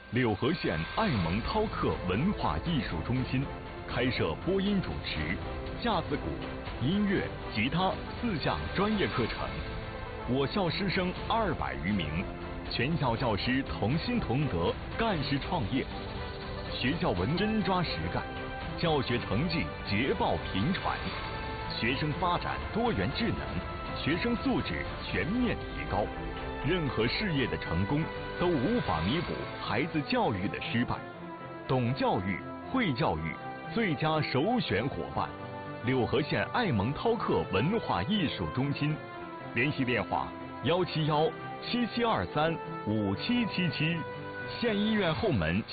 柳河县爱蒙涛克文化艺术中心开设播音主持、架子鼓、音乐、吉他4项专业课程。我校师生200余名，全校教师同心同德，干事创业。学校文真抓实干，教学成绩捷报频传，学生发展多元智能，学生素质全面提高。任何事业的成功都无法弥补孩子教育的失败。懂教育、会教育，最佳首选伙伴。柳河县爱蒙涛克文化艺术中心，联系电话171-7723-5777，县医院后门。